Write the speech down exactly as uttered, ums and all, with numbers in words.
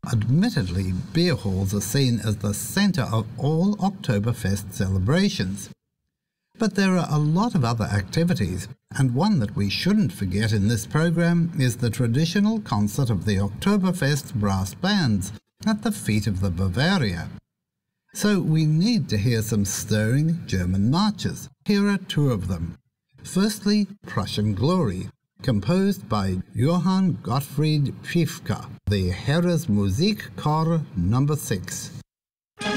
Admittedly, beer halls are seen as the centre of all Oktoberfest celebrations. But there are a lot of other activities, and one that we shouldn't forget in this program is the traditional concert of the Oktoberfest brass bands at the feet of the Bavaria. So we need to hear some stirring German marches. Here are two of them. Firstly, Prussian Glory, composed by Johann Gottfried Pfiffer, the Heeresmusikchor number six.